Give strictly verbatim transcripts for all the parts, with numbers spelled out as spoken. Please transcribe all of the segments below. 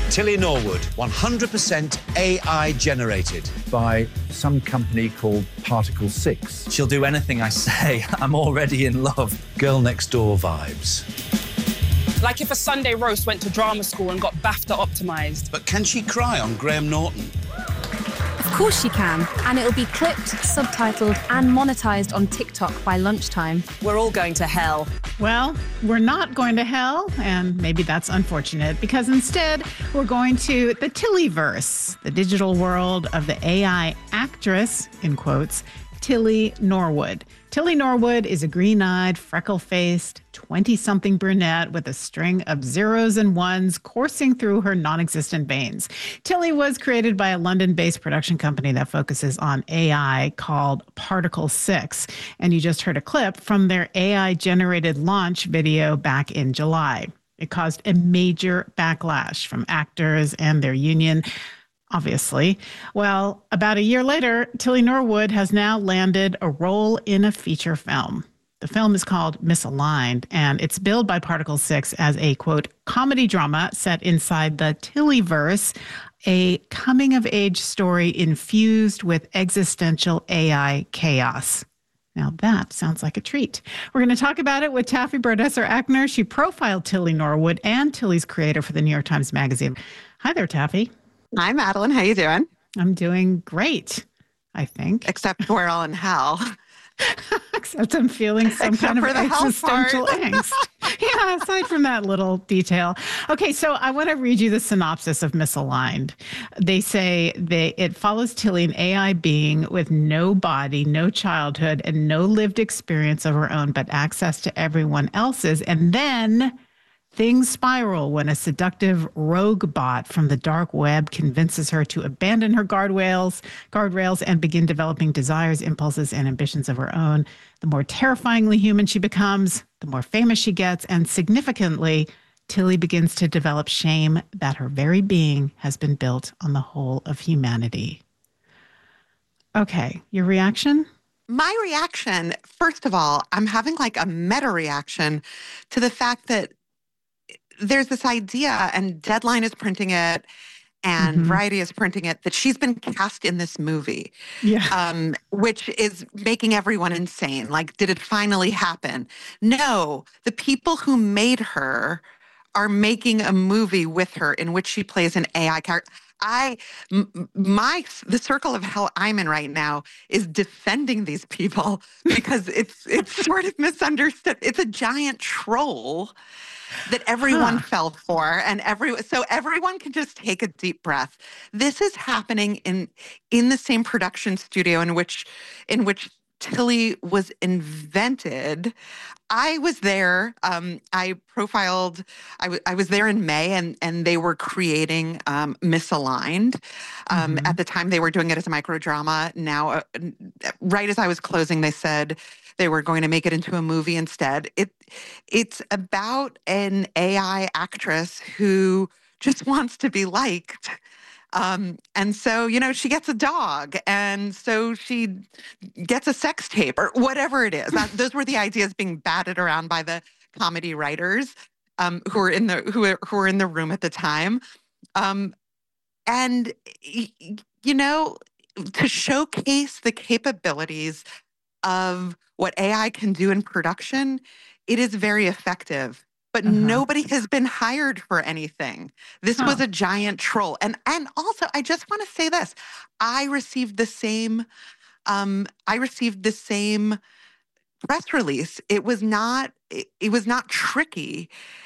Tilly Norwood, one hundred percent A I generated. By some company called Particle six. She'll do anything I say. I'm already in love. Girl Next Door vibes. Like if a Sunday roast went to drama school and got BAFTA optimised. But can she cry on Graham Norton? Of course she can, and it'll be clipped, subtitled, and monetized on TikTok by lunchtime. We're all going to hell. Well, we're not going to hell, and maybe that's unfortunate, because instead we're going to the Tillyverse, the digital world of the A I actress, in quotes, Tilly Norwood. Tilly Norwood is a green-eyed, freckle-faced, twenty-something brunette with a string of zeros and ones coursing through her non-existent veins. Tilly was created by a London-based production company that focuses on A I called Particle six, and you just heard a clip from their A I-generated launch video back in July. It caused a major backlash from actors and their union, obviously. Well, about a year later, Tilly Norwood has now landed a role in a feature film. The film is called Misaligned, and it's billed by Particle six as a, quote, comedy drama set inside the Tillyverse, a coming-of-age story infused with existential A I chaos. Now that sounds like a treat. We're going to talk about it with Taffy Brodesser-Akner. She profiled Tilly Norwood and Tilly's creator for the New York Times Magazine. Hi there, Taffy. Hi, Madeline. How you doing? I'm doing great, I think. Except we're all in hell. Except I'm feeling some Except kind of for the hell existential part. angst. Yeah, aside from that little detail. Okay, so I want to read you the synopsis of Misaligned. They say they it follows Tilly, an A I being with no body, no childhood, and no lived experience of her own, but access to everyone else's. And then things spiral when a seductive rogue bot from the dark web convinces her to abandon her guardrails, guardrails and begin developing desires, impulses, and ambitions of her own. The more terrifyingly human she becomes, the more famous she gets, and significantly, Tilly begins to develop shame that her very being has been built on the whole of humanity. Okay, your reaction? My reaction, first of all, I'm having like a meta reaction to the fact that there's this idea, and Deadline is printing it, and mm-hmm. Variety is printing it, that she's been cast in this movie, yeah. um, which is making everyone insane. Like, did it finally happen? No, the people who made her are making a movie with her in which she plays an A I character. I, m- my, the circle of hell I'm in right now is defending these people because it's it's sort of misunderstood. It's a giant troll that everyone huh. fell for, and every so everyone can just take a deep breath. This is happening in in the same production studio in which in which Tilly was invented. I was there. Um, I profiled. I, w- I was there in May, and and they were creating um, Misaligned. Um, mm-hmm. At the time, they were doing it as a microdrama. Now, uh, right as I was closing, they said they were going to make it into a movie instead. It it's about an A I actress who just wants to be liked. Um, and so, you know, she gets a dog, and so she gets a sex tape or whatever it is. That, those were the ideas being batted around by the comedy writers um, who were in the who were, who were in the room at the time. Um, and you know, to showcase the capabilities of what A I can do in production, it is very effective. But uh-huh. nobody has been hired for anything. This huh. was a giant troll. And and also, I just want to say this. I received the same, um, I received the same press release. It was not, it, it was not tricky.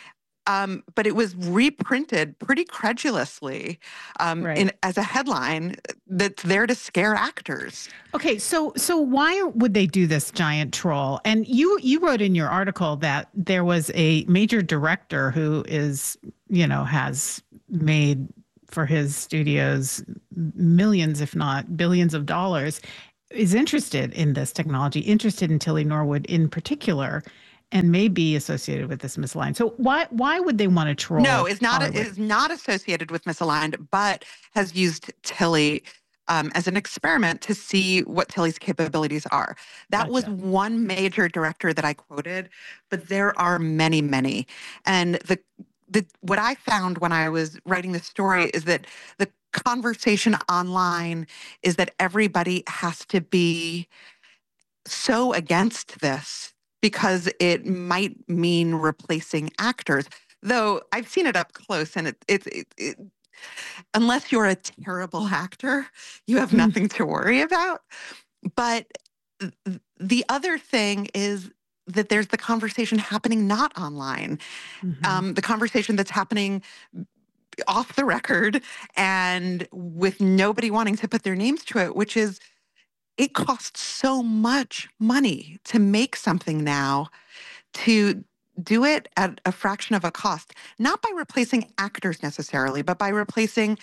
Um, but it was reprinted pretty credulously um, right. in, as a headline that's there to scare actors. Okay, so so why would they do this giant troll? And you you wrote in your article that there was a major director who is, you know, has made for his studios millions, if not billions of dollars, is interested in this technology, interested in Tilly Norwood in particular, and may be associated with this Misaligned. So why why would they want to troll? No, it's not. Hollywood? It is not associated with Misaligned, but has used Tilly um, as an experiment to see what Tilly's capabilities are. That Gotcha. was one major director that I quoted, but there are many, many, and the the what I found when I was writing this story is that the conversation online is that everybody has to be so against this because it might mean replacing actors. Though I've seen it up close, and it, it, it, it unless you're a terrible actor, you have nothing to worry about. But th- the other thing is that there's the conversation happening not online, mm-hmm. um, the conversation that's happening off the record and with nobody wanting to put their names to it, which is it costs so much money to make something now, to do it at a fraction of a cost, not by replacing actors necessarily, but by replacing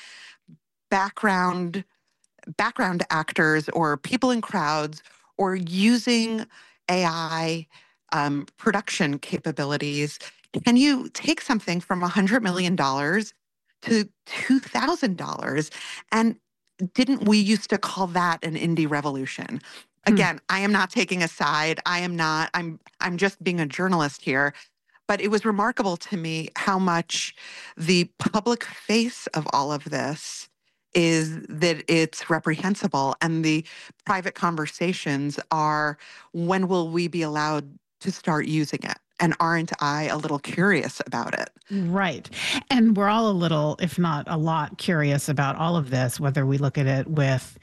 background background actors or people in crowds, or using A I um, production capabilities. Can you take something from one hundred million dollars to two thousand dollars? And didn't we used to call that an indie revolution? Again, hmm. I am not taking a side. I am not, I'm I'm just being a journalist here. But it was remarkable to me how much the public face of all of this is that it's reprehensible, and the private conversations are, when will we be allowed to start using it? And aren't I a little curious about it? Right. And we're all a little, if not a lot, curious about all of this, whether we look at it with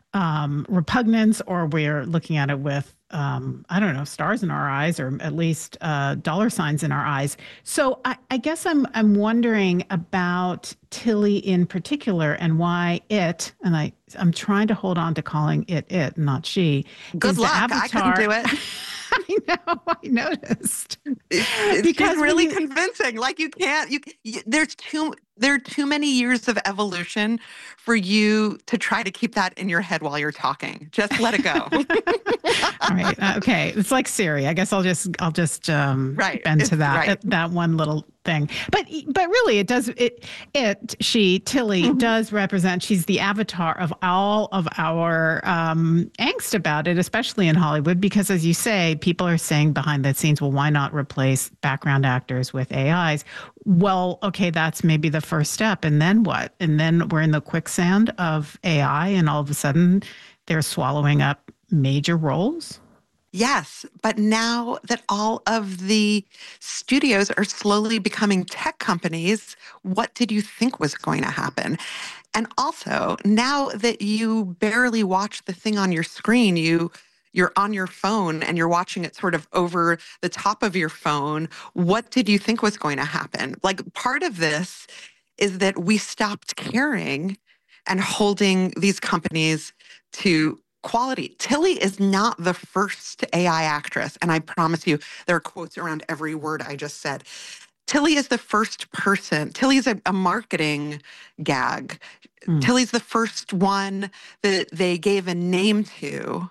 um, repugnance or we're looking at it with, um, I don't know, stars in our eyes, or at least uh, dollar signs in our eyes. So I, I guess I'm I'm wondering about Tilly in particular, and why it, and I, I'm trying to hold on to calling it it, not she. Good luck. I couldn't do it. I know. I noticed. It's because really you, convincing. Like you can't. You, you there's too there are too many years of evolution for you to try to keep that in your head while you're talking. Just let it go. All right. Uh, okay. It's like Siri. I guess I'll just I'll just um, right. bend it's, to that right. that one little thing. But but really, it does it it she Tilly mm-hmm. does represent. She's the avatar of all of our um, angst about it, especially in Hollywood, because as you say, people are saying behind the scenes, well, why not replace background actors with A Is? Well, okay, that's maybe the first step, and then what? And then we're in the quicksand of A I, and all of a sudden, they're swallowing up major roles. Yes, but now that all of the studios are slowly becoming tech companies, what did you think was going to happen? And also, now that you barely watch the thing on your screen, you you're on your phone and you're watching it sort of over the top of your phone, what did you think was going to happen? Like, part of this is that we stopped caring and holding these companies to quality. Tilly is not the first A I actress, and I promise you there are quotes around every word I just said. Tilly is the first person. Tilly is a, a marketing gag. Mm. Tilly's the first one that they gave a name to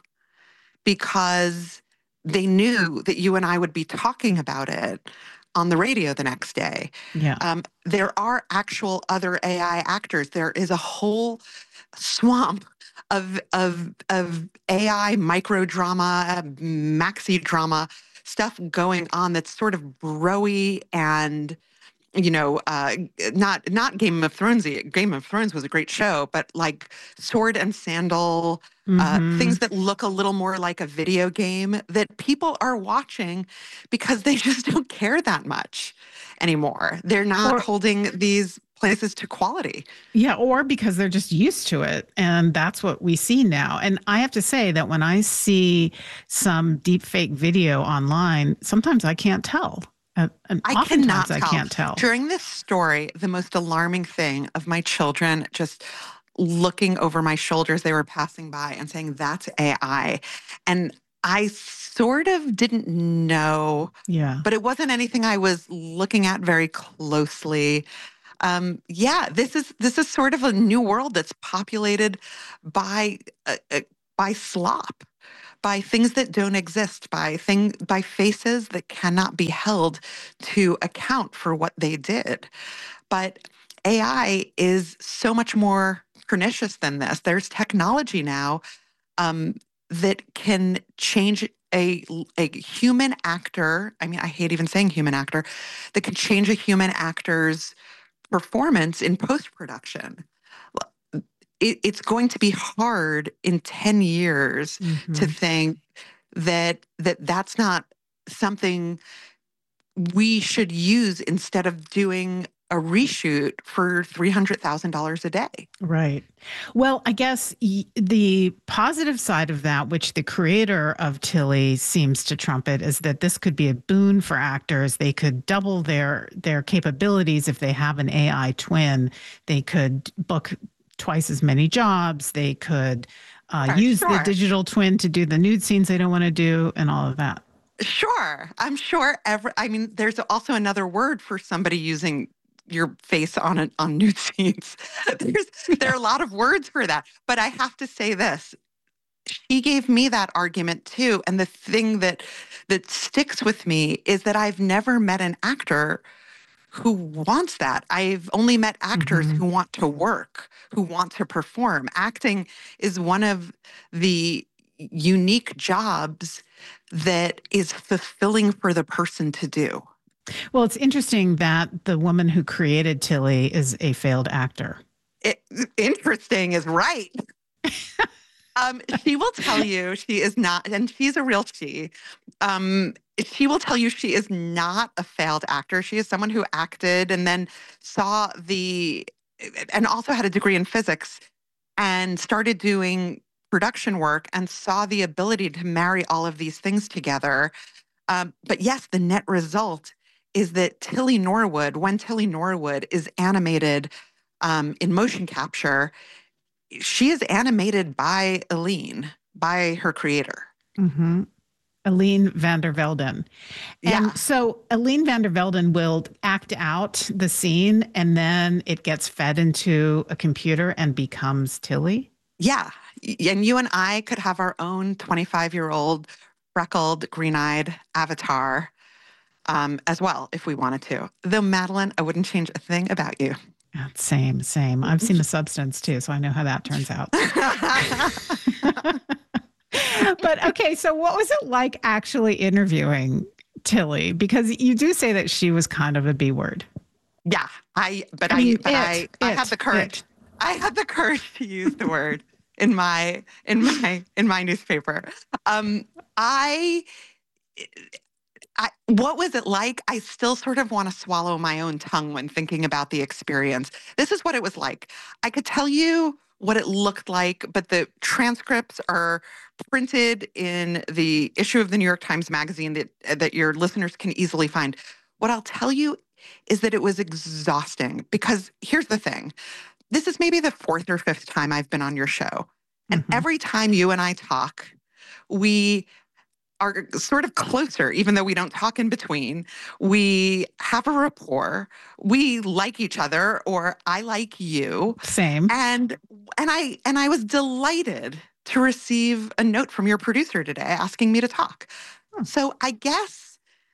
because they knew that you and I would be talking about it on the radio the next day. Yeah. Um, there are actual other A I actors. There is a whole swamp of of of A I micro drama, maxi drama stuff going on that's sort of bro-y and, you know, uh, not not Game of Thronesy. Game of Thrones was a great show, but like sword and sandal, mm-hmm. uh, things that look a little more like a video game that people are watching because they just don't care that much anymore. They're not or, holding these places to quality. Yeah, or because they're just used to it. And that's what we see now. And I have to say that when I see some deep fake video online, sometimes I can't tell. Uh, and I cannot I tell. can't tell. During this story, the most alarming thing of my children just looking over my shoulders, they were passing by and saying, that's A I. And I sort of didn't know, yeah, but it wasn't anything I was looking at very closely. Um, yeah, this is this is sort of a new world that's populated by uh, uh, by slop, by things that don't exist, by thing by faces that cannot be held to account for what they did. But A I is so much more pernicious than this. There's technology now um, that can change a, a human actor, I mean, I hate even saying human actor, that can change a human actor's performance in post-production. It, it's going to be hard in ten years mm-hmm. to think that, that that's not something we should use instead of doing a reshoot for three hundred thousand dollars a day. Right. Well, I guess y- the positive side of that, which the creator of Tilly seems to trumpet, is that this could be a boon for actors. They could double their their capabilities if they have an A I twin. They could book twice as many jobs. They could uh, use sure. the digital twin to do the nude scenes they don't want to do and all of that. Sure. I'm sure every, I mean, there's also another word for somebody using your face on a, on nude scenes. There's, there are a lot of words for that. But I have to say this. She gave me that argument too. And the thing that that sticks with me is that I've never met an actor who wants that. I've only met actors mm-hmm. who want to work, who want to perform. Acting is one of the unique jobs that is fulfilling for the person to do. Well, it's interesting that the woman who created Tilly is a failed actor. It, interesting is right. um, she will tell you she is not, and she's a real she. Um, she will tell you she is not a failed actor. She is someone who acted and then saw the, and also had a degree in physics and started doing production work and saw the ability to marry all of these things together. Um, but yes, the net result is that Tilly Norwood, when Tilly Norwood is animated um, in motion capture, she is animated by Aline, by her creator. Mm-hmm. Aline van der Velden. And yeah. so Aline van der Velden will act out the scene and then it gets fed into a computer and becomes Tilly? Yeah. And you and I could have our own twenty-five-year-old freckled, green-eyed avatar um, as well, if we wanted to. Though, Madeline, I wouldn't change a thing about you. Yeah, same, same. I've seen The Substance, too, so I know how that turns out. But, okay, so what was it like actually interviewing Tilly? Because you do say that she was kind of a B word. Yeah, I. But I, I, mean, but it, I, it, I had the courage. It. I had the courage to use the word in my in my in my newspaper. Um, I, I. What was it like? I still sort of want to swallow my own tongue when thinking about the experience. This is what it was like. I could tell you what it looked like, but the transcripts are printed in the issue of the New York Times Magazine that that your listeners can easily find. What I'll tell you is that it was exhausting because here's the thing. This is maybe the fourth or fifth time I've been on your show. And mm-hmm. every time you and I talk, we are sort of closer, even though we don't talk in between. We have a rapport. We like each other, or I like you. Same. And and I and I was delighted to receive a note from your producer today asking me to talk. Hmm. So I guess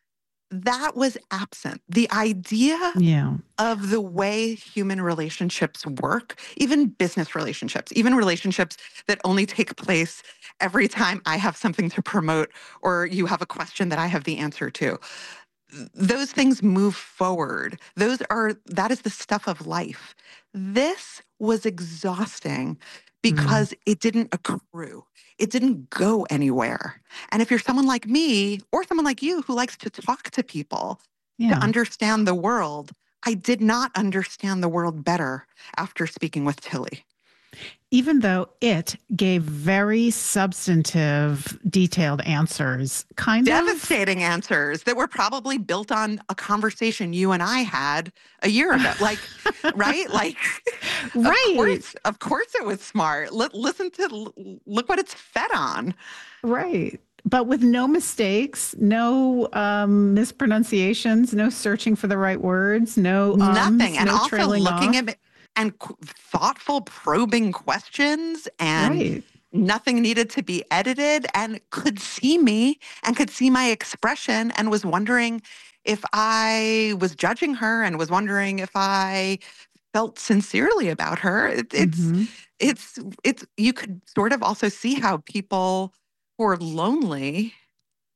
that was absent. The idea yeah. of the way human relationships work, even business relationships, even relationships that only take place every time I have something to promote or you have a question that I have the answer to. Those things move forward. Those are, that is the stuff of life. This was exhausting because mm. it didn't accrue. It didn't go anywhere. And if you're someone like me or someone like you who likes to talk to people yeah. to understand the world, I did not understand the world better after speaking with Tilly. Even though it gave very substantive, detailed answers, kind Devastating of... Devastating answers that were probably built on a conversation you and I had a year ago. Like, right? Like, right. Of course, of course it was smart. L- listen to, look what it's fed on. Right. But with no mistakes, no um, mispronunciations, no searching for the right words, no ums, nothing. And no also trailing looking off. at and qu- thoughtful, probing questions, and right. nothing needed to be edited, and could see me and could see my expression and was wondering if I was judging her and was wondering if I felt sincerely about her. It, it's, mm-hmm. it's, it's, you could sort of also see how people who are lonely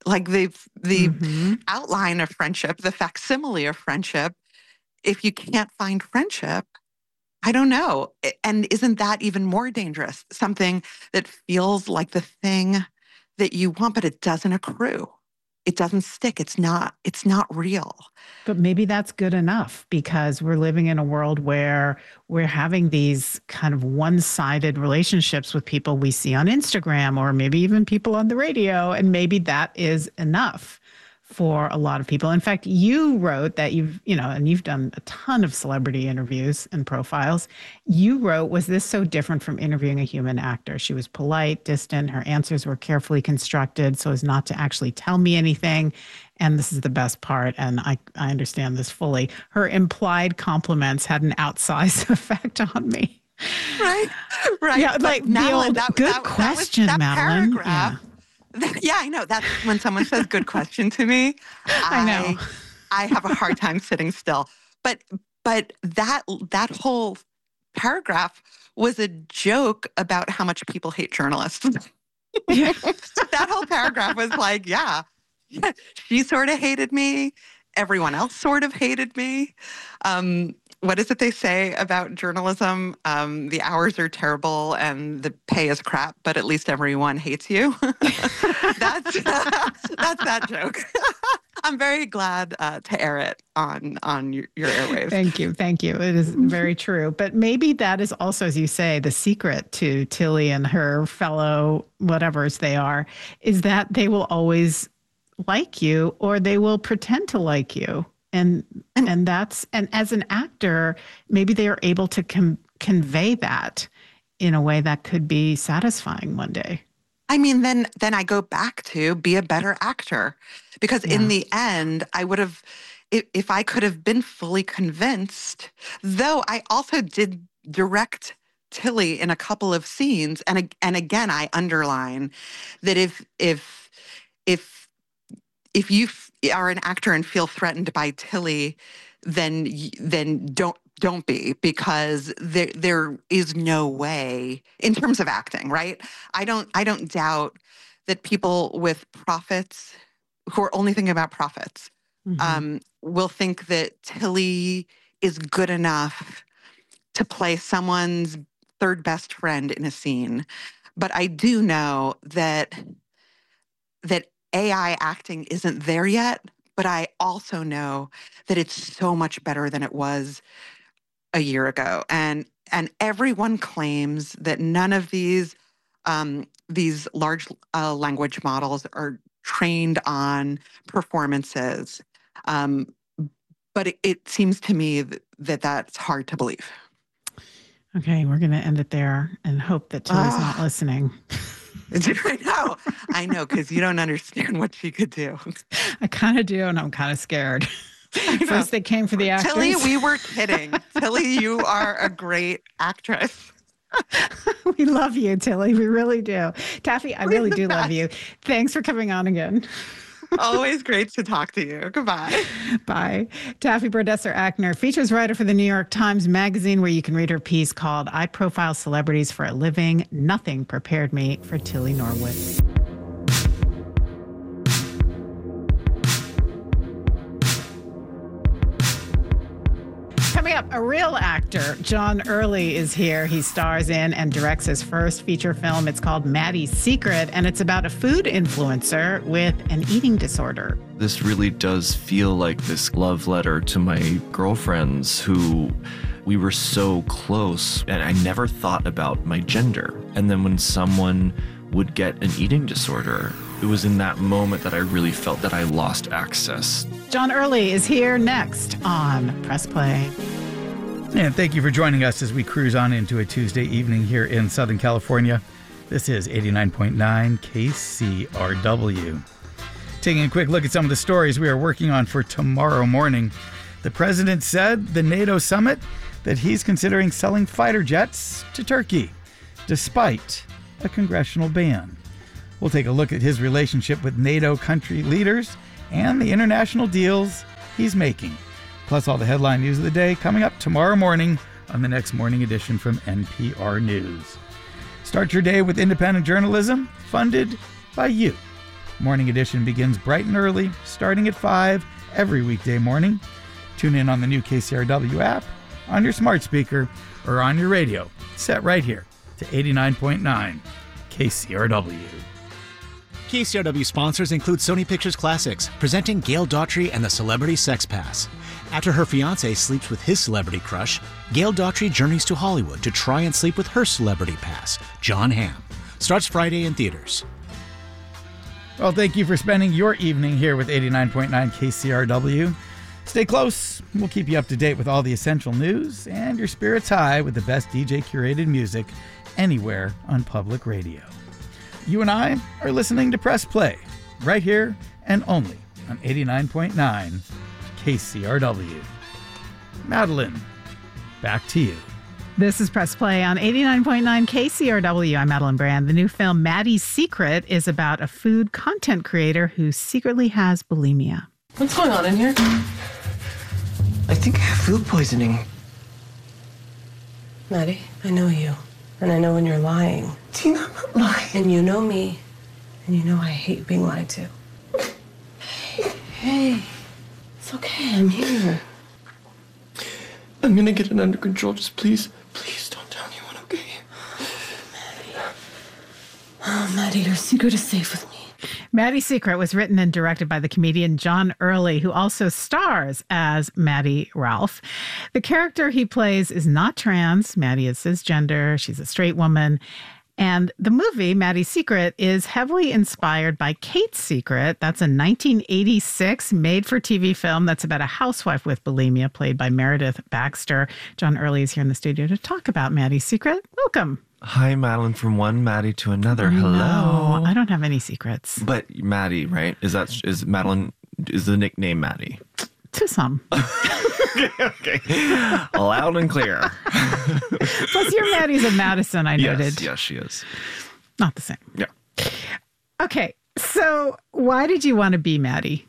Like the the Mm-hmm. outline of friendship, the facsimile of friendship. If you can't find friendship, I don't know. And isn't that even more dangerous? Something that feels like the thing that you want, but it doesn't accrue. It doesn't stick. It's not, it's not real. But maybe that's good enough because we're living in a world where we're having these kind of one-sided relationships with people we see on Instagram or maybe even people on the radio. And maybe that is enough for a lot of people. In fact, you wrote that you've, you know, and you've done a ton of celebrity interviews and profiles. You wrote, was this so different from interviewing a human actor? She was polite, distant. Her answers were carefully constructed so as not to actually tell me anything. And this is the best part, and I, I understand this fully. Her implied compliments had an outsized effect on me. Right, right. Yeah, But like the Madeline, old, that- good that- that was- question, that Madeline. paragraph- Yeah. Yeah, I know. That's when someone says good question to me. I know. I, I have a hard time sitting still. But but that that whole paragraph was a joke about how much people hate journalists. That whole paragraph was like, yeah, yeah, she sort of hated me. Everyone else sort of hated me. Um, what is it they say about journalism? Um, the hours are terrible and the pay is crap, but at least everyone hates you. that's that's that joke. I'm very glad uh, to air it on on your, your airwaves. Thank you. Thank you. It is very true. But maybe that is also, as you say, the secret to Tilly and her fellow whatevers they are, is that they will always like you or they will pretend to like you. And and that's, and as an actor, maybe they are able to com- convey that in a way that could be satisfying one day. I mean, then then I go back to be a better actor, because Yeah. in the end, I would have, if, if I could have been fully convinced, though I also did direct Tilly in a couple of scenes, and ag- and again, I underline that if if if if you f- are an actor and feel threatened by Tilly, then y- then don't. Don't be, because there there is no way in terms of acting, right? I don't I don't doubt that people with profits who are only thinking about profits Mhm. um, will think that Tilly is good enough to play someone's third best friend in a scene. But I do know that that A I acting isn't there yet, but I also know that it's so much better than it was a year ago, and and everyone claims that none of these um, these large uh, language models are trained on performances, um, but it, it seems to me that, that that's hard to believe. Okay, we're going to end it there and hope that Tilly's Ah. not listening. I know, I know, because you don't understand what she could do. I kind of do, and I'm kind of scared. First, they came for the actors. Tilly, we were kidding. Tilly, you are a great actress. We love you, Tilly. We really do. Taffy, I really do love you. Thanks for coming on again. Always great to talk to you. Goodbye. Bye. Taffy Brodesser-Akner, features writer for the New York Times Magazine, where you can read her piece called I Profile Celebrities for a Living. Nothing prepared me for Tilly Norwood. Coming up, a real actor, John Early, is here. He stars in and directs his first feature film. It's called Maddie's Secret, and it's about a food influencer with an eating disorder. This really does feel like this love letter to my girlfriends who we were so close, and I never thought about my gender. And then when someone would get an eating disorder, it was in that moment that I really felt that I lost access. John Early is here next on Press Play. And thank you for joining us as we cruise on into a Tuesday evening here in Southern California. This is eighty-nine point nine K C R W. Taking a quick look at some of the stories we are working on for tomorrow morning. The president said the NATO summit that he's considering selling fighter jets to Turkey, despite a congressional ban. We'll take a look at his relationship with NATO country leaders and the international deals he's making. Plus all the headline news of the day coming up tomorrow morning on the next morning edition from N P R News. Start your day with independent journalism funded by you. Morning Edition begins bright and early, starting at five every weekday morning. Tune in on the new K C R W app, on your smart speaker, or on your radio, set right here to eighty-nine point nine K C R W. K C R W sponsors include Sony Pictures Classics, presenting Gail Daughtry and the Celebrity Sex Pass. After her fiancé sleeps with his celebrity crush, Gail Daughtry journeys to Hollywood to try and sleep with her celebrity pass, John Hamm. Starts Friday in theaters. Well, thank you for spending your evening here with eighty-nine point nine K C R W. Stay close. We'll keep you up to date with all the essential news and your spirits high with the best D J curated music anywhere on public radio. You and I are listening to Press Play, right here and only on eighty-nine point nine K C R W. Madeline, back to you. This is Press Play on eighty-nine point nine K C R W. I'm Madeline Brand. The new film Maddie's Secret is about a food content creator who secretly has bulimia. What's going on in here? I think I have food poisoning. Maddie, I know you. And I know when you're lying. Tina, I'm not lying. And you know me. And you know I hate being lied to. Hey, hey. It's okay, I'm here. I'm gonna get it under control. Just please, please don't tell anyone, okay? Maddie. Oh, Maddie, your secret is safe with me. Maddie's Secret was written and directed by the comedian John Early, who also stars as Maddie Ralph. The character he plays is not trans. Maddie is cisgender. She's a straight woman. And the movie, Maddie's Secret, is heavily inspired by Kate's Secret. That's a nineteen eighty-six made-for-T V film that's about a housewife with bulimia, played by Meredith Baxter. John Early is here in the studio to talk about Maddie's Secret. Welcome. Hi, Madeline, from one Maddie to another. Hello. No, I don't have any secrets. But Maddie, right? Is that is Madeline? Is the nickname Maddie? To some. okay, okay. Loud and clear. Plus, your Maddie's in Madison, I yes, noted. Yes, she is. Not the same. Yeah. Okay, so why did you want to be Maddie?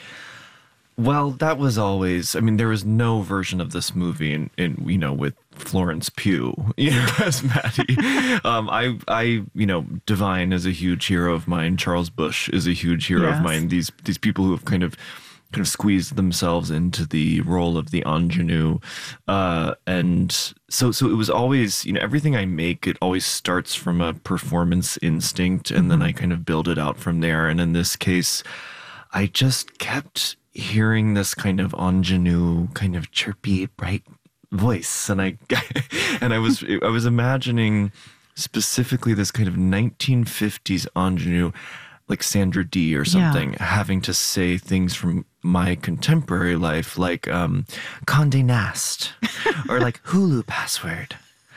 Well, that was always, I mean, there was no version of this movie in, in you know, with Florence Pugh, you know, as Maddie. um, I, I, you know, Divine is a huge hero of mine. Charles Busch is a huge hero Yes. of mine. These, these people who have kind of, kind of squeezed themselves into the role of the ingenue. Uh, and so, so it was always, you know, everything I make, it always starts from a performance instinct, and then I kind of build it out from there. And in this case, I just kept hearing this kind of ingenue, kind of chirpy, bright voice, and I and I was I was imagining specifically this kind of nineteen fifties ingenue, like Sandra Dee or something, yeah. having to say things from my contemporary life, like um, Condé Nast or like Hulu password.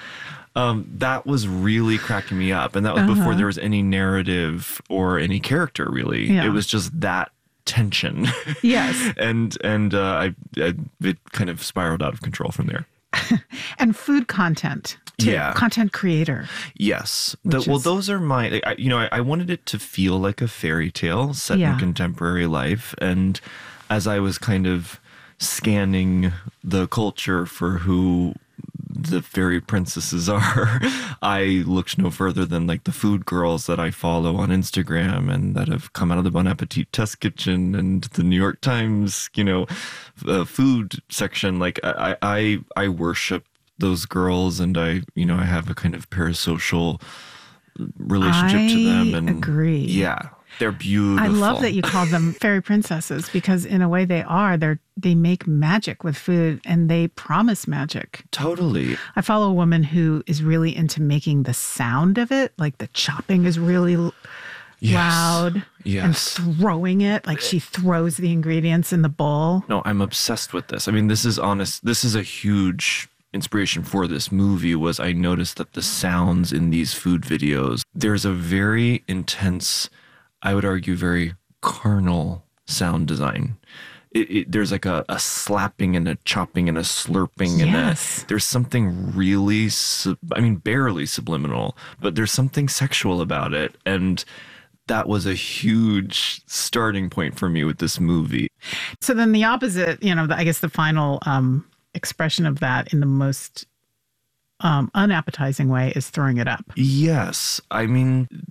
Um, that was really cracking me up, and that was uh-huh. before there was any narrative or any character. Really, yeah. It was just that tension. Yes. and and uh, I, I it kind of spiraled out of control from there. And food content. Too. Yeah. Content creator. Yes. The, is... Well, those are my, I, you know, I, I wanted it to feel like a fairy tale set yeah. in contemporary life. And as I was kind of scanning the culture for who the fairy princesses are, I looked no further than like the food girls that I follow on Instagram and that have come out of the Bon Appetit test kitchen and the New York Times, you know, uh, food section. Like I, I, I worship those girls, and I, you know, I have a kind of parasocial relationship I to them. And agree. Yeah. They're beautiful. I love that you call them fairy princesses, because in a way they are. They're they make magic with food, and they promise magic. Totally. I follow a woman who is really into making the sound of it. Like the chopping is really yes. loud. Yes. And throwing it, like she throws the ingredients in the bowl. No, I'm obsessed with this. I mean, this is honest. This is a huge inspiration for this movie. Was I noticed that the sounds in these food videos, there's a very intense, I would argue, very carnal sound design. It, it, there's like a, a slapping and a chopping and a slurping and yes. a, there's something really, sub, I mean, barely subliminal, but there's something sexual about it. And that was a huge starting point for me with this movie. So then the opposite, you know, the, I guess the final um, expression of that in the most um, unappetizing way is throwing it up. Yes. I mean,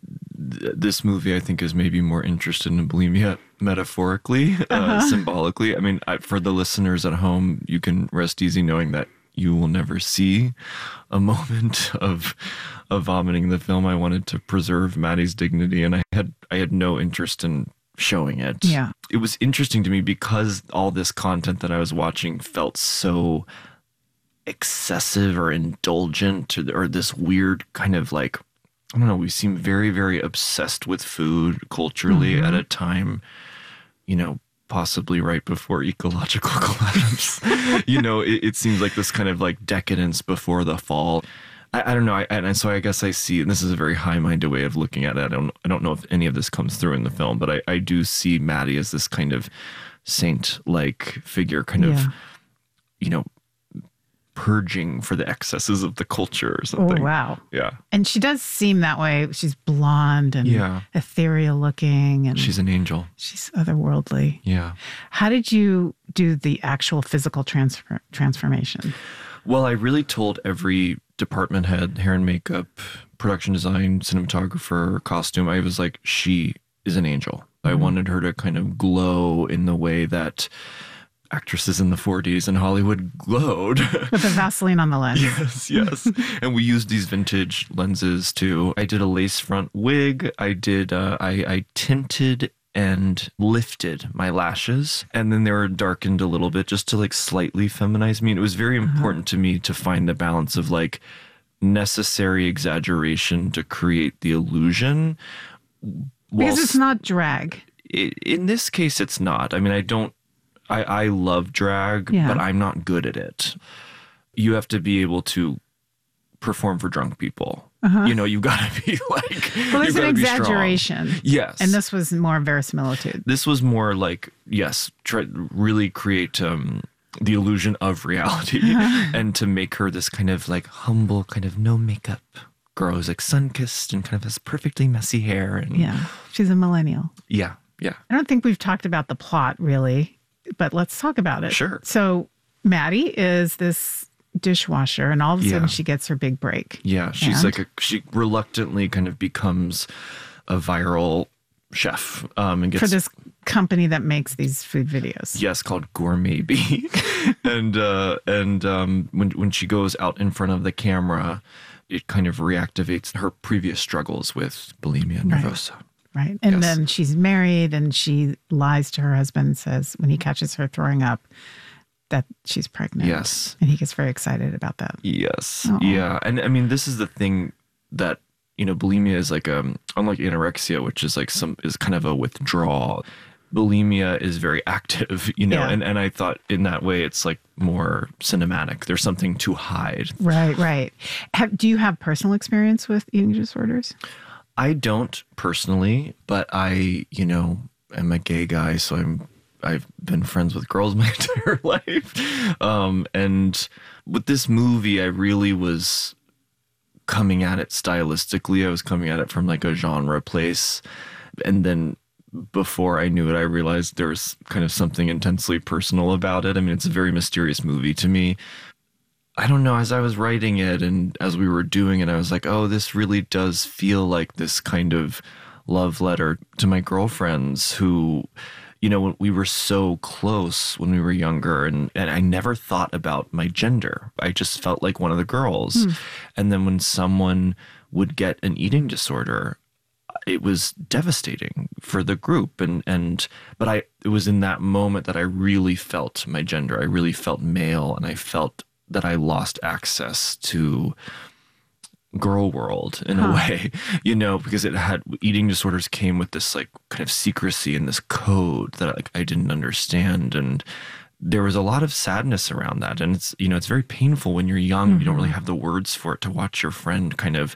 th- this movie, I think, is maybe more interested in bulimia metaphorically, uh, Uh-huh. symbolically. I mean, I, for the listeners at home, you can rest easy knowing that you will never see a moment of of vomiting in the film. I wanted to preserve Maddie's dignity, and I had I had no interest in showing it. Yeah. It was interesting to me because all this content that I was watching felt so excessive or indulgent, or, or this weird kind of like, I don't know, we seem very, very obsessed with food culturally Mhm. at a time, you know, possibly right before ecological collapse. You know, it, it seems like this kind of like decadence before the fall. I, I don't know. I, and so I guess I see, and this is a very high-minded way of looking at it. I don't, I don't know if any of this comes through in the film, but I, I do see Maddie as this kind of saint-like figure, kind Yeah. of, you know, purging for the excesses of the culture or Oh, something. wow. Yeah. And she does seem that way. She's blonde and Yeah. ethereal looking. And She's an angel. she's otherworldly. Yeah. How did you do the actual physical transfer, transformation? Well, I really told every department head, hair and makeup, production design, cinematographer, costume, I was like, she is an angel. I Mhm. wanted her to kind of glow in the way that actresses in the forties in Hollywood glowed. With the Vaseline on the lens. Yes, yes. And we used these vintage lenses too. I did a lace front wig. I did, uh, I, I tinted and lifted my lashes, and then they were darkened a little bit just to like slightly feminize me. And it was very important to me to find the balance of like necessary exaggeration to create the illusion. Because it's not drag. It, in this case, it's not. I mean, I don't, I, I love drag, Yeah. but I'm not good at it. You have to be able to perform for drunk people. Uh-huh. You know, you've got to be like, Well, there's you've an gotta be strong. exaggeration. Yes. And this was more verisimilitude. This was more like, yes, try really create um, the illusion of reality Uh-huh. and to make her this kind of like humble, kind of no makeup girl who's like sun-kissed and kind of has perfectly messy hair. And Yeah. She's a millennial. yeah, yeah. I don't think we've talked about the plot really, but let's talk about it. Sure. So Maddie is this dishwasher, and all of a sudden Yeah. she gets her big break. Yeah, she's And? like a, she reluctantly kind of becomes a viral chef um, and gets For this company that makes these food videos. yes called Gourmet Bee, and uh, and um, when when she goes out in front of the camera, it kind of reactivates her previous struggles with bulimia Right. nervosa. Right. And Yes. then she's married and she lies to her husband and says when he catches her throwing up that she's pregnant. Yes. And he gets very excited about that. Yes. Aw. Yeah. And I mean, this is the thing that, you know, bulimia is like, um, unlike anorexia, which is like some, is kind of a withdrawal. Bulimia is very active, you know, Yeah. and, and I thought in that way it's like more cinematic. There's something to hide. Right, right. Have, do you have personal experience with eating disorders? I don't personally, but I, you know, am a gay guy, so I'm I've been friends with girls my entire life. Um, and with this movie, I really was coming at it stylistically. I was coming at it from like a genre place. And then before I knew it, I realized there was kind of something intensely personal about it. I mean, it's a very mysterious movie to me. I don't know, as I was writing it and as we were doing it, I was like, oh, this really does feel like this kind of love letter to my girlfriends who, you know, we were so close when we were younger, and, and I never thought about my gender. I just felt like one of the girls. Hmm. And then when someone would get an eating disorder, it was devastating for the group. And, and, but I, it was in that moment that I really felt my gender. I really felt male, and I felt that I lost access to girl world in Huh. a way, you know, because it had, eating disorders came with this like kind of secrecy and this code that like I didn't understand. And there was a lot of sadness around that. And it's, you know, it's very painful when you're young, you don't really have the words for it, to watch your friend kind of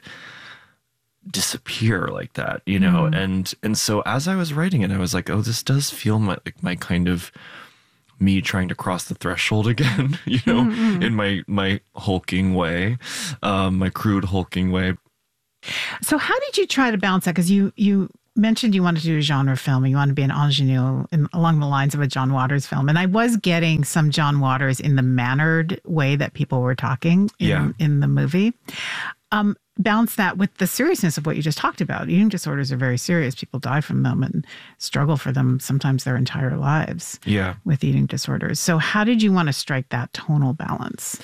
disappear like that, you know? Mhm. And, and so as I was writing it, I was like, oh, this does feel my, like my kind of me trying to cross the threshold again, you know, Mhm. in my, my hulking way, um, my crude hulking way. So how did you try to balance that? Because you, you mentioned you wanted to do a genre film, and you wanted to be an ingenue in, along the lines of a John Waters film. And I was getting some John Waters in the mannered way that people were talking in, Yeah. in the movie. Um, balance that with the seriousness of what you just talked about? Eating disorders are very serious. People die from them and struggle for them sometimes their entire lives Yeah. with eating disorders. So how did you want to strike that tonal balance?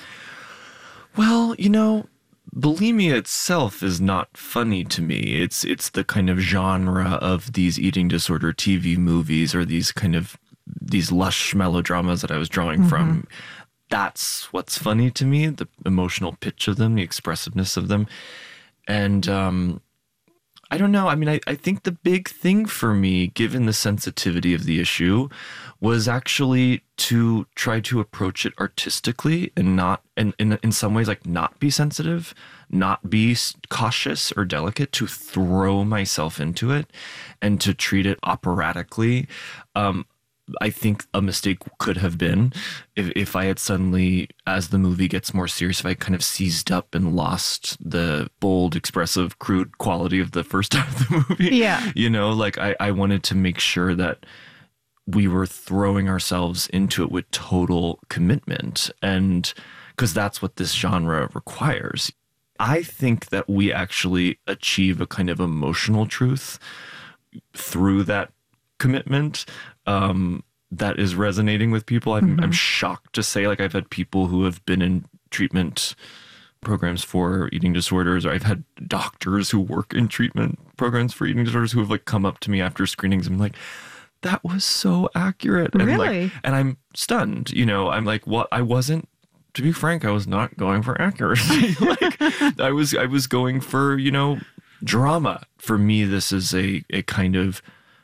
Well, you know, bulimia itself is not funny to me. It's it's the kind of genre of these eating disorder T V movies or these kind of these lush melodramas that I was drawing Mm-hmm. from. That's what's funny to me, the emotional pitch of them, the expressiveness of them. And um, I don't know. I mean, I, I think the big thing for me, given the sensitivity of the issue, was actually to try to approach it artistically and not, and in, in some ways, like not be sensitive, not be s- cautious or delicate, to throw myself into it and to treat it operatically. Um, I think a mistake could have been if, if I had suddenly, as the movie gets more serious, if I kind of seized up and lost the bold, expressive, crude quality of the first half of the movie. Yeah. You know, like I, I wanted to make sure that we were throwing ourselves into it with total commitment. And because that's what this genre requires. I think that we actually achieve a kind of emotional truth through that commitment um, that is resonating with people. I'm, Mm-hmm. I'm shocked to say, like, I've had people who have been in treatment programs for eating disorders, or I've had doctors who work in treatment programs for eating disorders who have like come up to me after screenings and like, that was so accurate. And Really? like, and I'm stunned, you know, I'm like, what? I wasn't, to be frank, I was not going for accuracy. Like I was, I was going for, you know, drama. For me, this is a, a kind of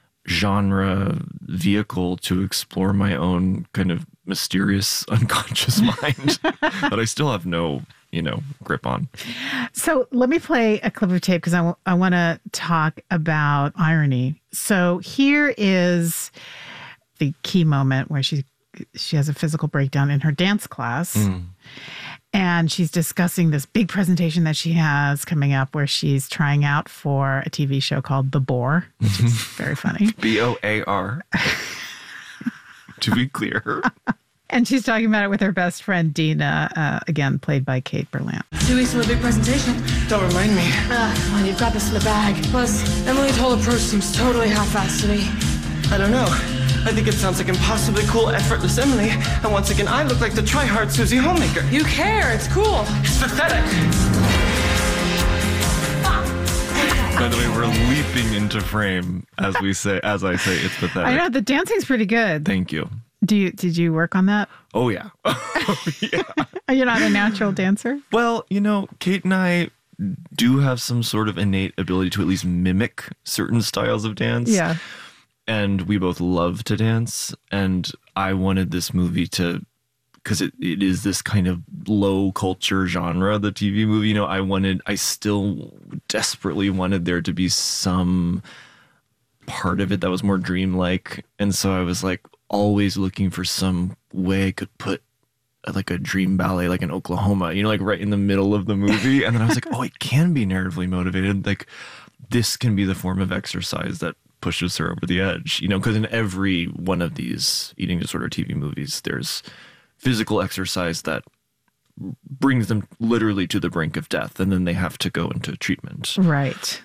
genre vehicle to explore my own kind of mysterious unconscious mind that I still have no, you know, grip on. So let me play a clip of tape because I, w- I want to talk about irony. So here is the key moment where she she has a physical breakdown in her dance class. Mm. And she's discussing this big presentation that she has coming up where she's trying out for a T V show called The Boar, which is very funny. B O A R. To be clear. And she's talking about it with her best friend, Dina, uh, again, played by Kate Berlant. Two weeks from a big presentation. Don't remind me. Ah, come on, you've got this in the bag. Plus, Emily's whole approach seems totally half-assed to me. I don't know. I think it sounds like impossibly cool, effortless Emily. And once again, I look like the try-hard Susie Homemaker. You care, it's cool. It's pathetic. By the way, we're leaping into frame as we say, as I say, it's pathetic. I know, the dancing's pretty good. Thank you. Do you did you work on that? Oh, yeah. Oh, yeah. Are you not a natural dancer? Well, you know, Kate and I do have some sort of innate ability to at least mimic certain styles of dance. Yeah. And we both love to dance. And I wanted this movie to, because it, it is this kind of low culture genre, the T V movie. You know, I wanted, I still desperately wanted there to be some part of it that was more dreamlike. And so I was like always looking for some way I could put like a dream ballet, like in Oklahoma, you know, like right in the middle of the movie. And then I was like, oh, it can be narratively motivated. Like this can be the form of exercise that pushes her over the edge, you know, because in every one of these eating disorder T V movies, there's physical exercise that brings them literally to the brink of death. And then they have to go into treatment. Right.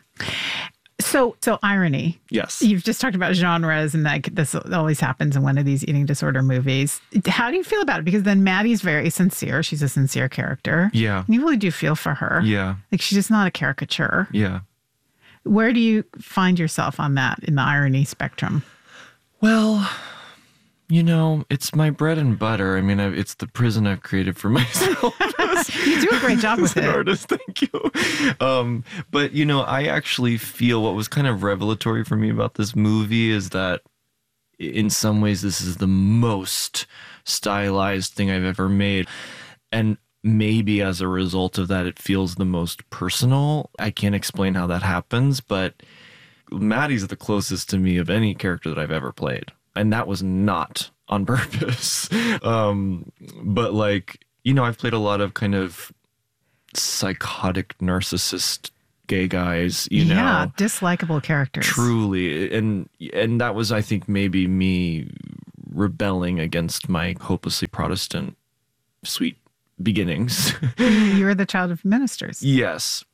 So, so irony. Yes. You've just talked about genres and like this always happens in one of these eating disorder movies. How do you feel about it? Because then Maddie's very sincere. She's a sincere character. Yeah. And you really do feel for her. Yeah. Like she's just not a caricature. Yeah. Where do you find yourself on that in the irony spectrum? Well, you know, it's my bread and butter. I mean, I've, it's the prison I've created for myself. You do a great job with As an it. artist, thank you. Um, but, you know, I actually feel what was kind of revelatory for me about this movie is that in some ways this is the most stylized thing I've ever made. And maybe as a result of that, it feels the most personal. I can't explain how that happens, but Maddie's the closest to me of any character that I've ever played. And that was not on purpose. um, but like, you know, I've played a lot of kind of psychotic narcissist gay guys, you know. Yeah, dislikable characters. Truly. And and that was, I think, maybe me rebelling against my hopelessly Protestant sweet beginnings. You were the child of ministers. Yes.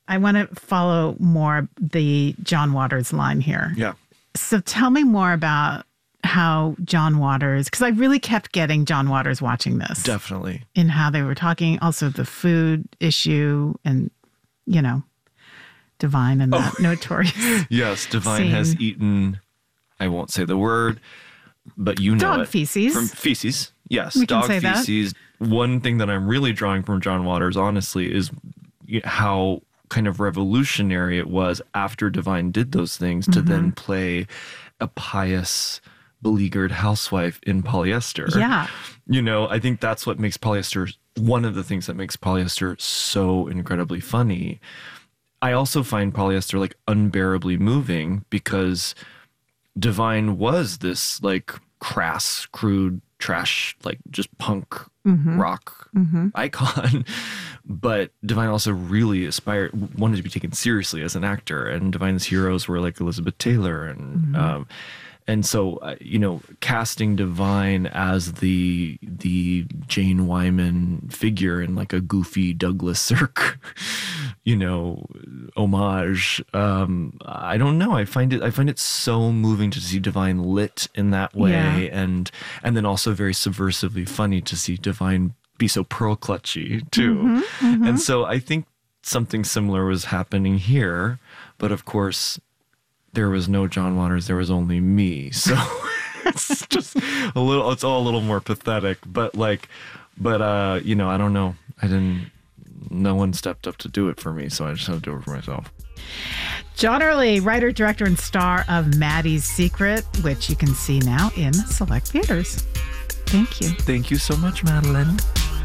I want to follow more the John Waters line here. Yeah. So tell me more about how John Waters, because I really kept getting John Waters watching this. Definitely. In how they were talking, also the food issue and, you know, Divine and that oh. notorious Yes, Divine scene. has eaten, I won't say the word, but you know dog it. feces. From feces. Yes, we dog can say feces. That. One thing that I'm really drawing from John Waters, honestly, is how kind of revolutionary it was after Divine did those things to mm-hmm. then play a pious, beleaguered housewife in Polyester. Yeah. You know, I think that's what makes Polyester, one of the things that makes Polyester so incredibly funny. I also find Polyester like unbearably moving because Divine was this like crass, crude, trash, like just punk mm-hmm. rock mm-hmm. icon. But Divine also really aspired, wanted to be taken seriously as an actor. And Divine's heroes were like Elizabeth Taylor. And mm-hmm. um, and so, uh, you know, casting Divine as the the Jane Wyman figure in like a goofy Douglas Sirk, you know, homage. Um, I don't know. I find it I find it so moving to see Divine lit in that way. Yeah. And and then also very subversively funny to see Divine be so pearl clutchy too. Mm-hmm, mm-hmm. And so I think something similar was happening here. But of course, there was no John Waters. There was only me. So it's just a little, it's all a little more pathetic. But like, but, uh, you know, I don't know. I didn't, no one stepped up to do it for me. So I just had to do it for myself. John Early, writer, director, and star of Maddie's Secret, which you can see now in select theaters. Thank you. Thank you so much, Madeline.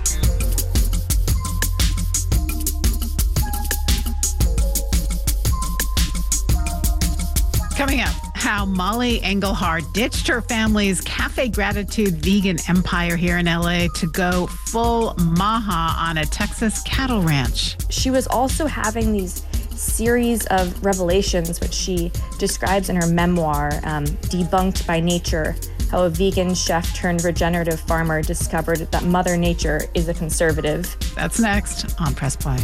Coming up, how Molly Engelhard ditched her family's Cafe Gratitude vegan empire here in L A to go full Maha on a Texas cattle ranch. She was also having these series of revelations, which she describes in her memoir, um, Debunked by Nature, how a vegan chef turned regenerative farmer discovered that Mother Nature is a conservative. That's next on Press Play.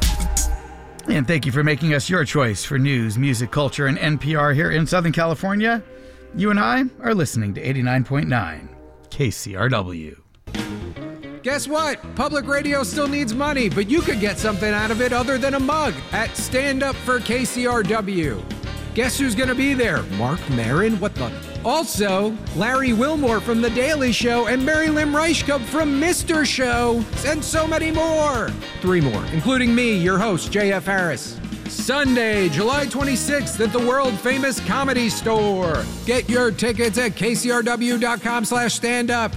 And thank you for making us your choice for news, music, culture, and N P R here in Southern California. You and I are listening to eighty-nine point nine K C R W. Guess what? Public radio still needs money, but you could get something out of it other than a mug at Stand Up for K C R W. Guess who's going to be there? Mark Maron? What the? Also, Larry Wilmore from The Daily Show and Mary Lim Reichkup from Mister Show, and so many more. Three more, including me, your host, J F Harris. Sunday, July twenty-sixth at the world-famous Comedy Store. Get your tickets at k c r w dot com slash stand up.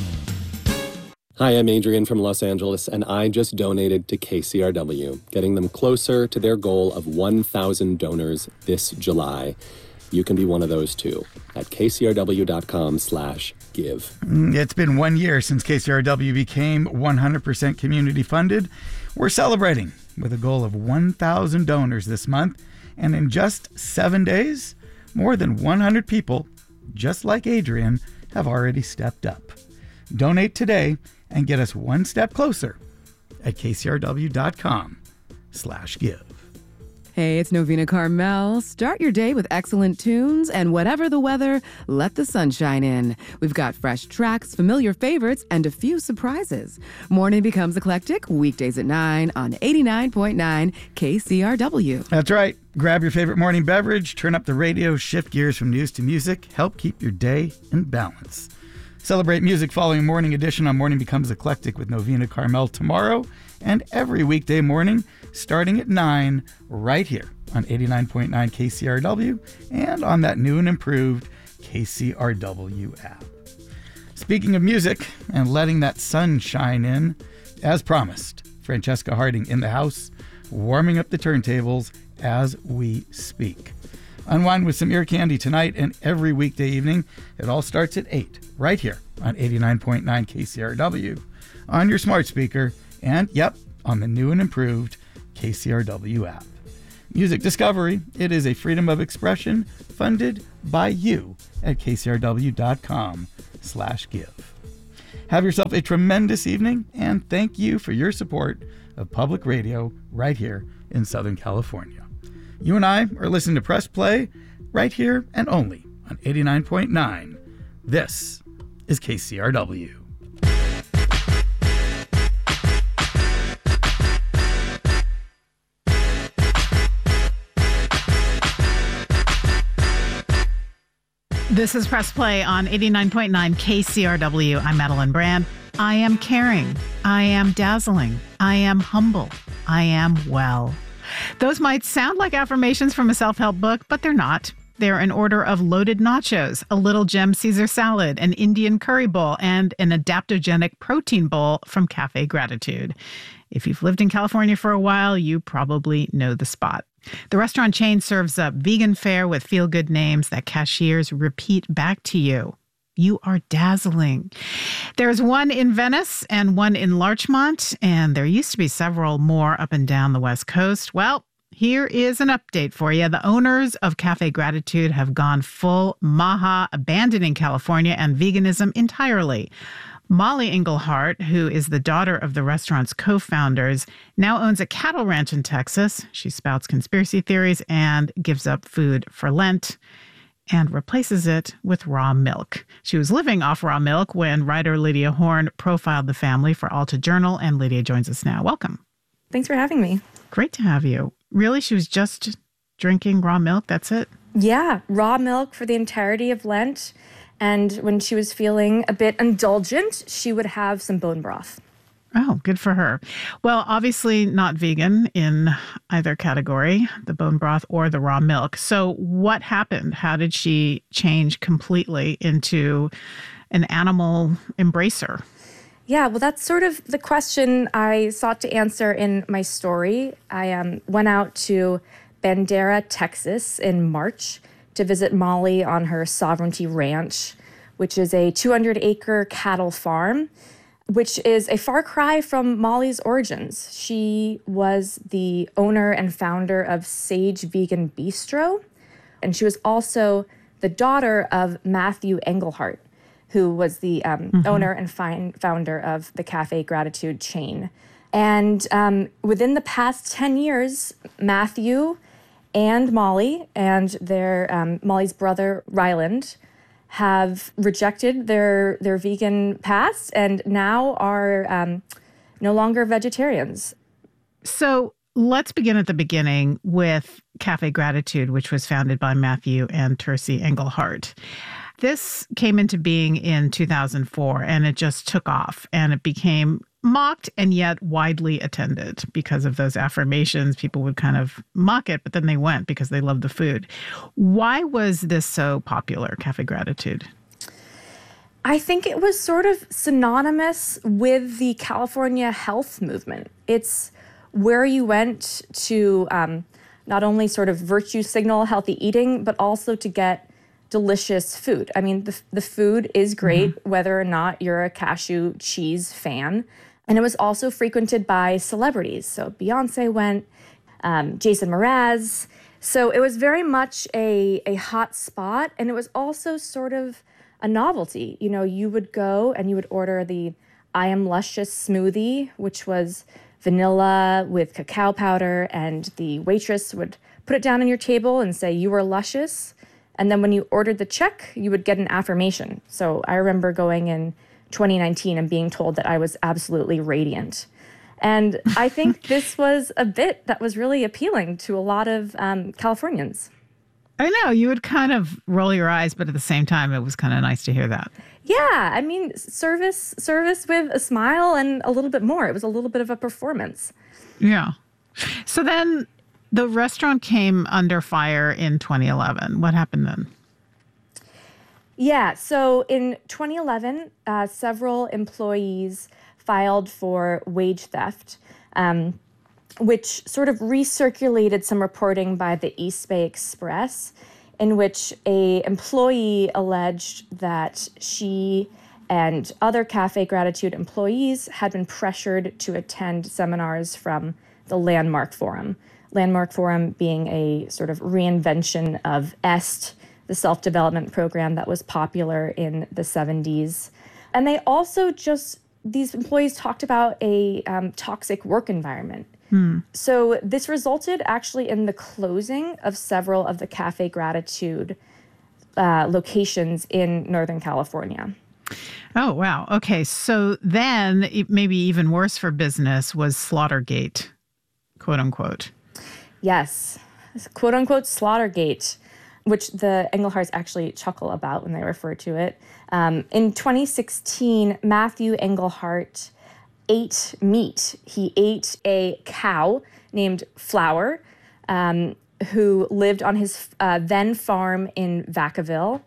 Hi, I'm Adrian from Los Angeles, and I just donated to K C R W, getting them closer to their goal of one thousand donors this July. You can be one of those too at k c r w dot com slash give. It's been one year since K C R W became one hundred percent community funded. We're celebrating with a goal of one thousand donors this month. And in just seven days, more than one hundred people, just like Adrian, have already stepped up. Donate today and get us one step closer at k c r w dot com slash give. Hey, it's Novena Carmel. Start your day with excellent tunes, and whatever the weather, let the sunshine in. We've got fresh tracks, familiar favorites, and a few surprises. Morning becomes eclectic, weekdays at nine on eighty-nine point nine K C R W. That's right. Grab your favorite morning beverage, turn up the radio, shift gears from news to music, help keep your day in balance. Celebrate music following Morning Edition on Morning Becomes Eclectic with Novena Carmel tomorrow and every weekday morning starting at nine right here on eighty-nine point nine K C R W and on that new and improved K C R W app. Speaking of music and letting that sun shine in, as promised, Francesca Harding in the house, warming up the turntables as we speak. Unwind with some ear candy tonight and every weekday evening. It all starts at eight, right here on eighty-nine point nine K C R W, on your smart speaker, and, yep, on the new and improved K C R W app. Music Discovery, it is a freedom of expression funded by you at k c r w dot com slash give. Have yourself a tremendous evening, and thank you for your support of public radio right here in Southern California. You and I are listening to Press Play right here and only on eighty-nine point nine. This is K C R W. This is Press Play on eighty-nine point nine K C R W. I'm Madeline Brand. I am caring. I am dazzling. I am humble. I am well. Those might sound like affirmations from a self-help book, but they're not. They're in order of loaded nachos, a Little Gem Caesar salad, an Indian curry bowl, and an adaptogenic protein bowl from Cafe Gratitude. If you've lived in California for a while, you probably know the spot. The restaurant chain serves up vegan fare with feel-good names that cashiers repeat back to you. You are dazzling. There's one in Venice and one in Larchmont, and there used to be several more up and down the West Coast. Well, here is an update for you. The owners of Cafe Gratitude have gone full Maha, abandoning California and veganism entirely. Molly Englehart, who is the daughter of the restaurant's co-founders, now owns a cattle ranch in Texas. She spouts conspiracy theories and gives up food for Lent and replaces it with raw milk. She was living off raw milk when writer Lydia Horn profiled the family for Alta Journal, and Lydia joins us now. Welcome. Thanks for having me. Great to have you. Really? She was just drinking raw milk? That's it? Yeah, raw milk for the entirety of Lent. And when she was feeling a bit indulgent, she would have some bone broth. Oh, good for her. Well, obviously not vegan in either category, the bone broth or the raw milk. So what happened? How did she change completely into an animal embracer? Yeah, well, that's sort of the question I sought to answer in my story. I um, went out to Bandera, Texas in March to visit Molly on her Sovereignty Ranch, which is a two hundred acre cattle farm, which is a far cry from Molly's origins. She was the owner and founder of Sage Vegan Bistro, and she was also the daughter of Matthew Englehart, who was the um, mm-hmm. owner and fi- founder of the Cafe Gratitude chain. And um, within the past ten years, Matthew and Molly and their um, Molly's brother, Ryland, have rejected their, their vegan past and now are um, no longer vegetarians. So let's begin at the beginning with Cafe Gratitude, which was founded by Matthew and Tercy Englehart. This came into being in two thousand four, and it just took off, and it became mocked and yet widely attended because of those affirmations. People would kind of mock it, but then they went because they loved the food. Why was this so popular, Cafe Gratitude? I think it was sort of synonymous with the California health movement. It's where you went to um, not only sort of virtue signal healthy eating, but also to get delicious food. I mean, the, the food is great, mm-hmm. whether or not you're a cashew cheese fan. And it was also frequented by celebrities. So Beyonce went, um, Jason Mraz. So it was very much a, a hot spot. And it was also sort of a novelty. You know, you would go and you would order the I Am Luscious smoothie, which was vanilla with cacao powder. And the waitress would put it down on your table and say, you are luscious. And then when you ordered the check, you would get an affirmation. So I remember going in twenty nineteen and being told that I was absolutely radiant. And I think this was a bit that was really appealing to a lot of um, Californians. I know, you would kind of roll your eyes, but at the same time, it was kind of nice to hear that. Yeah, I mean, service, service with a smile and a little bit more. It was a little bit of a performance. Yeah. So then the restaurant came under fire in twenty eleven. What happened then? Yeah, so in twenty eleven, uh, several employees filed for wage theft, um, which sort of recirculated some reporting by the East Bay Express, in which a employee alleged that she and other Cafe Gratitude employees had been pressured to attend seminars from the Landmark Forum. Landmark Forum being a sort of reinvention of EST, the self-development program that was popular in the seventies. And they also just these employees talked about a um, toxic work environment. Hmm. So this resulted actually in the closing of several of the Cafe Gratitude uh, locations in Northern California. Oh, wow. Okay. So then it maybe even worse for business was Slaughtergate, quote unquote. Yes. Quote unquote Slaughtergate, which the Engleharts actually chuckle about when they refer to it. Um, in twenty sixteen, Matthew Englehart ate meat. He ate a cow named Flower, um, who lived on his uh, then farm in Vacaville.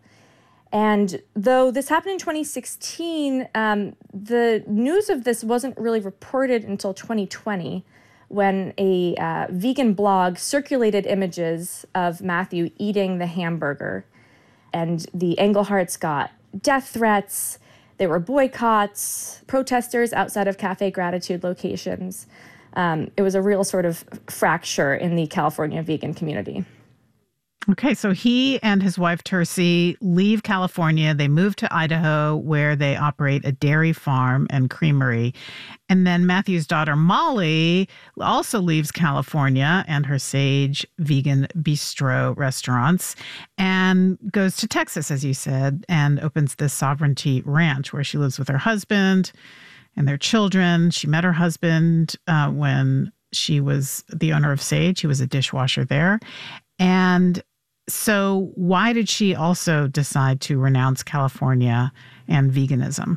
And though this happened in twenty sixteen, um, the news of this wasn't really reported until twenty twenty, when a uh, vegan blog circulated images of Matthew eating the hamburger. And the Engleharts got death threats. There were boycotts, protesters outside of Cafe Gratitude locations. Um, it was a real sort of fracture in the California vegan community. Okay, so he and his wife Tercy leave California. They move to Idaho, where they operate a dairy farm and creamery. And then Matthew's daughter Molly also leaves California and her Sage vegan bistro restaurants and goes to Texas, as you said, and opens the Sovereignty Ranch, where she lives with her husband and their children. She met her husband uh, when she was the owner of Sage. He was a dishwasher there. And so why did she also decide to renounce California and veganism?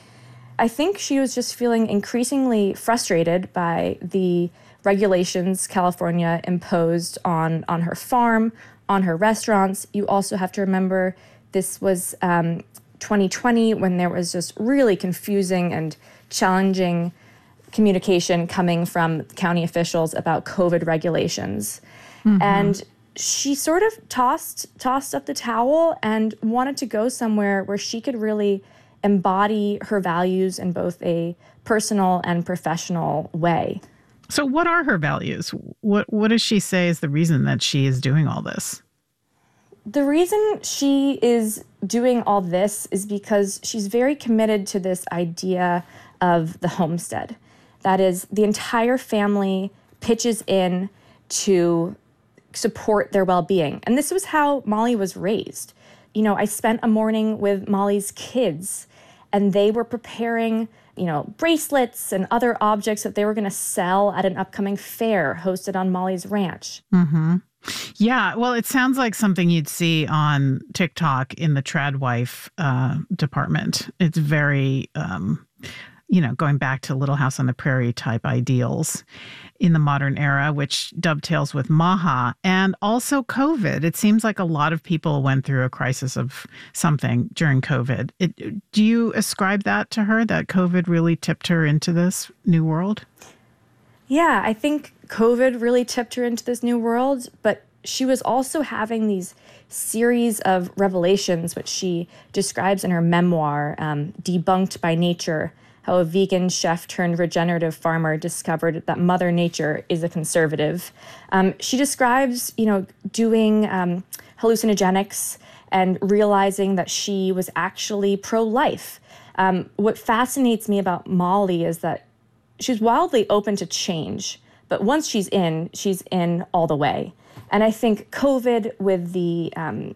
I think she was just feeling increasingly frustrated by the regulations California imposed on, on her farm, on her restaurants. You also have to remember this was um, twenty twenty, when there was just really confusing and challenging communication coming from county officials about COVID regulations. Mm-hmm. And she sort of tossed tossed up the towel and wanted to go somewhere where she could really embody her values in both a personal and professional way. So what are her values? What what does she say is the reason that she is doing all this? The reason she is doing all this is because she's very committed to this idea of the homestead. That is, the entire family pitches in to support their well-being. And this was how Molly was raised. You know, I spent a morning with Molly's kids, and they were preparing, you know, bracelets and other objects that they were going to sell at an upcoming fair hosted on Molly's ranch. Mm-hmm. Yeah, well, it sounds like something you'd see on TikTok in the Tradwife uh, department. It's very, um, you know, going back to Little House on the Prairie type ideals in the modern era, which dovetails with Maha and also COVID. It seems like a lot of people went through a crisis of something during COVID. It, do you ascribe that to her, that COVID really tipped her into this new world? Yeah, I think COVID really tipped her into this new world, but she was also having these series of revelations, which she describes in her memoir, um, Debunked by Nature, how a vegan chef turned regenerative farmer discovered that Mother Nature is a conservative. Um, she describes, you know, doing um, hallucinogenics and realizing that she was actually pro-life. Um, what fascinates me about Molly is that she's wildly open to change, but once she's in, she's in all the way. And I think COVID with the um,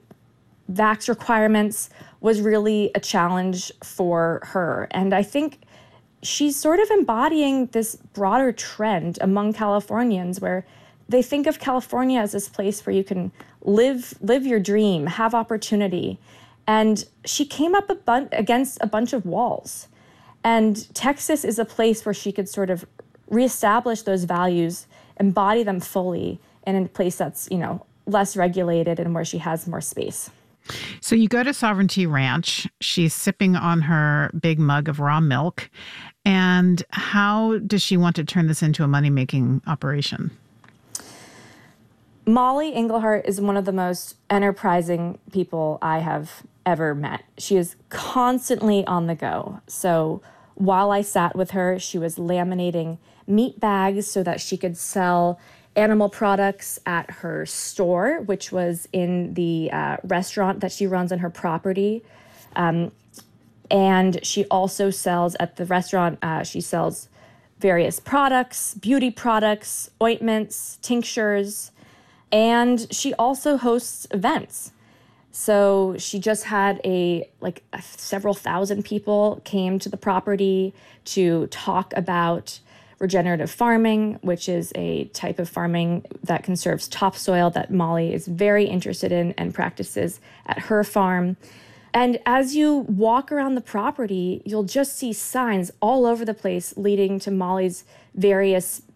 vax requirements was really a challenge for her. And I think she's sort of embodying this broader trend among Californians where they think of California as this place where you can live live your dream, have opportunity. And she came up a bun- against a bunch of walls. And Texas is a place where she could sort of reestablish those values, embody them fully, and in a place that's, you know, less regulated and where she has more space. So you go to Sovereignty Ranch. She's sipping on her big mug of raw milk. And how does she want to turn this into a money-making operation? Molly Englehart is one of the most enterprising people I have ever met. She is constantly on the go. So while I sat with her, she was laminating meat bags so that she could sell animal products at her store, which was in the uh, restaurant that she runs on her property. Um, And she also sells at the restaurant, uh, she sells various products, beauty products, ointments, tinctures, and she also hosts events. So she just had a, like a, several thousand people came to the property to talk about regenerative farming, which is a type of farming that conserves topsoil that Molly is very interested in and practices at her farm. And as you walk around the property, you'll just see signs all over the place leading to Molly's various